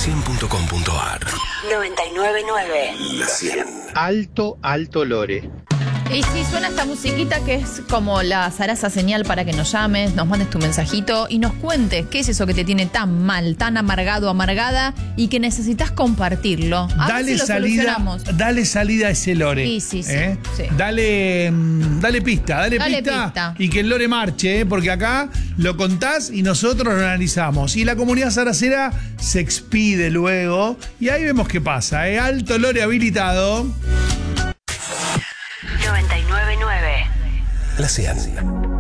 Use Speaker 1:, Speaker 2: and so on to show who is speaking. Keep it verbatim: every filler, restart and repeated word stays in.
Speaker 1: cien punto com punto ar.
Speaker 2: noventa y nueve punto nueve.
Speaker 1: La cien.
Speaker 3: Alto, alto Lore.
Speaker 4: Y sí, suena esta musiquita que es como la zaraza señal para que nos llames, nos mandes tu mensajito y nos cuentes qué es eso que te tiene tan mal, tan amargado, amargada y que necesitas compartirlo. A
Speaker 5: Dale
Speaker 4: ver si lo
Speaker 5: salida,
Speaker 4: solucionamos.
Speaker 5: dale salida a ese Lore.
Speaker 4: Sí, sí, sí,
Speaker 5: ¿eh?
Speaker 4: sí.
Speaker 5: Dale, mm, dale pista, dale,
Speaker 4: Dale
Speaker 5: pista,
Speaker 4: pista.
Speaker 5: y que el Lore marche, ¿eh? Porque acá lo contás y nosotros lo analizamos. Y la comunidad zaracera se expide luego y ahí vemos qué pasa. ¿eh? Alto Lore habilitado.
Speaker 2: noventa y nueve punto nueve.
Speaker 1: La cien.